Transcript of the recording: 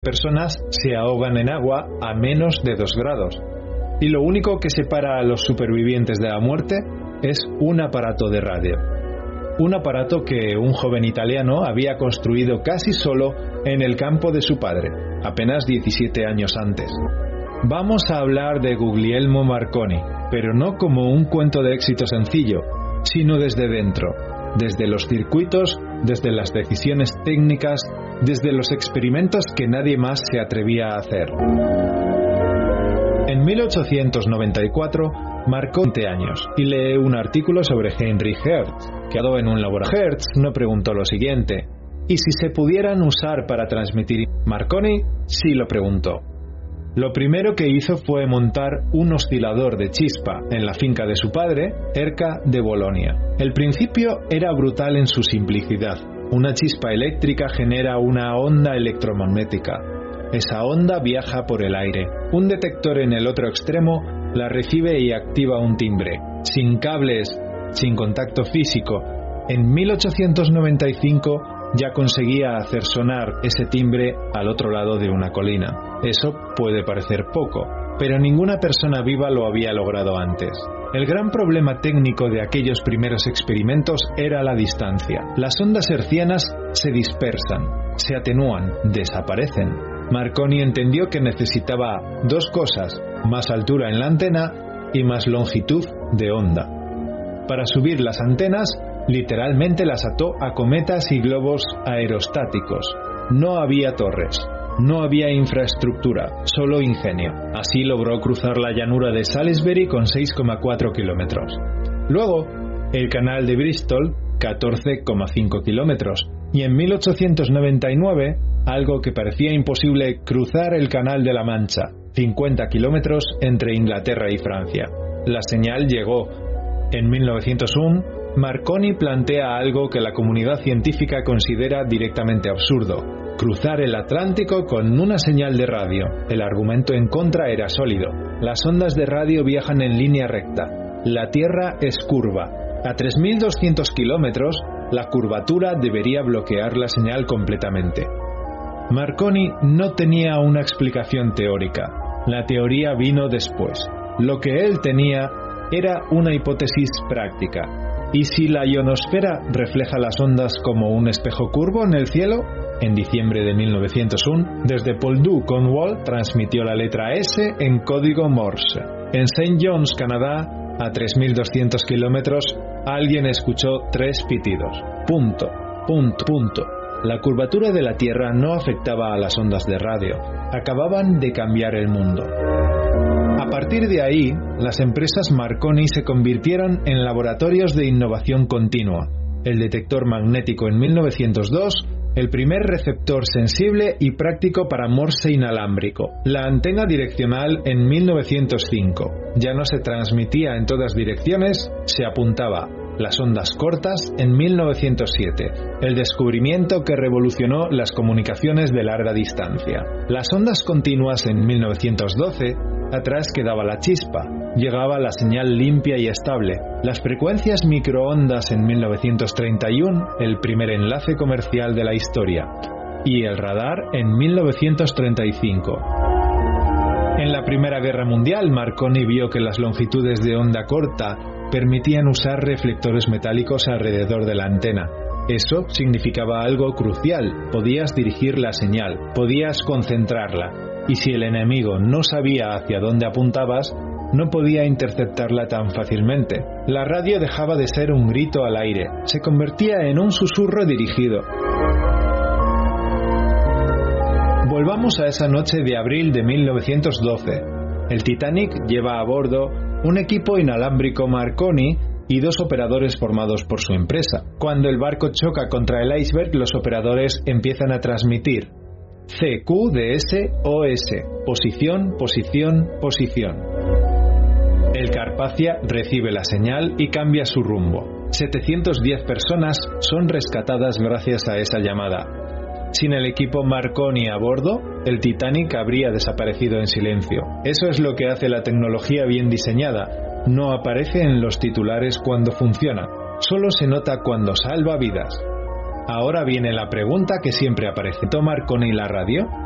personas se ahogan en agua a menos de 2 grados. Y lo único que separa a los supervivientes de la muerte es un aparato de radio. Un aparato que un joven italiano había construido casi solo en el campo de su padre, apenas 17 años antes. Vamos a hablar de Guglielmo Marconi, pero no como un cuento de éxito sencillo, sino desde dentro, desde los circuitos, desde las decisiones técnicas, desde los experimentos que nadie más se atrevía a hacer. En 1894, Marconi 20 años y lee un artículo sobre Heinrich Hertz, quedó en un laboratorio. Hertz no preguntó lo siguiente: ¿y si se pudieran usar para transmitir? Marconi sí lo preguntó. Lo primero que hizo fue montar un oscilador de chispa en la finca de su padre, cerca de Bolonia. El principio era brutal en su simplicidad. Una chispa eléctrica genera una onda electromagnética. Esa onda viaja por el aire. Un detector en el otro extremo la recibe y activa un timbre. Sin cables, sin contacto físico. En 1895 ya conseguía hacer sonar ese timbre al otro lado de una colina. Eso puede parecer poco, pero ninguna persona viva lo había logrado antes. El gran problema técnico de aquellos primeros experimentos era la distancia. Las ondas hertzianas se dispersan, se atenúan, desaparecen. Marconi entendió que necesitaba 2 cosas: más altura en la antena y más longitud de onda. Para subir las antenas, literalmente las ató a cometas y globos aerostáticos. No había torres, no había infraestructura, solo ingenio. Así logró cruzar la llanura de Salisbury con 6,4 kilómetros. Luego, el canal de Bristol, 14,5 kilómetros. Y en 1899, algo que parecía imposible, cruzar el Canal de la Mancha, 50 kilómetros entre Inglaterra y Francia. La señal llegó. En 1901, Marconi plantea algo que la comunidad científica considera directamente absurdo: cruzar el Atlántico con una señal de radio. El argumento en contra era sólido. Las ondas de radio viajan en línea recta. La Tierra es curva. A 3.200 kilómetros, la curvatura debería bloquear la señal completamente. Marconi no tenía una explicación teórica. La teoría vino después. Lo que él tenía era una hipótesis práctica. ¿Y si la ionosfera refleja las ondas como un espejo curvo en el cielo? En diciembre de 1901, desde Poldhu, Cornwall, transmitió la letra S en código Morse. En St. John's, Canadá, a 3.200 kilómetros, alguien escuchó 3 pitidos. Punto, punto, punto. La curvatura de la Tierra no afectaba a las ondas de radio. Acababan de cambiar el mundo. A partir de ahí, las empresas Marconi se convirtieron en laboratorios de innovación continua. El detector magnético en 1902, el primer receptor sensible y práctico para Morse inalámbrico. La antena direccional en 1905. Ya no se transmitía en todas direcciones, se apuntaba. Las ondas cortas en 1907. El descubrimiento que revolucionó las comunicaciones de larga distancia. Las ondas continuas en 1912. Atrás quedaba la chispa, llegaba la señal limpia y estable. Las frecuencias microondas en 1931, el primer enlace comercial de la historia. Y el radar en 1935. En la Primera Guerra Mundial, Marconi vio que las longitudes de onda corta permitían usar reflectores metálicos alrededor de la antena. Eso significaba algo crucial: podías dirigir la señal, podías concentrarla. Y si el enemigo no sabía hacia dónde apuntabas, no podía interceptarla tan fácilmente. La radio dejaba de ser un grito al aire, se convertía en un susurro dirigido. Volvamos a esa noche de abril de 1912. El Titanic lleva a bordo un equipo inalámbrico Marconi y 2 operadores formados por su empresa. Cuando el barco choca contra el iceberg, los operadores empiezan a transmitir CQDS OS, posición, posición, posición. El Carpathia recibe la señal y cambia su rumbo. 710 personas son rescatadas gracias a esa llamada. Sin el equipo Marconi a bordo, el Titanic habría desaparecido en silencio. Eso es lo que hace la tecnología bien diseñada. No aparece en los titulares cuando funciona, solo se nota cuando salva vidas. Ahora viene la pregunta que siempre aparece: ¿tomar Marconi la radio?